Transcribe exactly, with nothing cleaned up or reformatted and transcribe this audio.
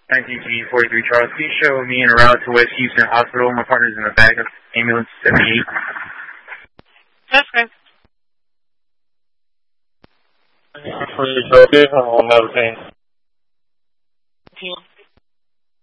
nineteen G forty-three Charles, please show me en route to West Houston Hospital. My partner's in the back of ambulance seventy-eight. That's good. For your okay, I'll have a pain.